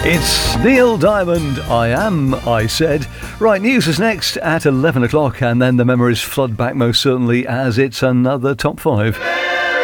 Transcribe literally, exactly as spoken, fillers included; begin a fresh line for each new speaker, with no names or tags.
It's Neil Diamond, I Am, I Said. Right, news is next at eleven o'clock, and then the memories flood back most certainly as it's another top five.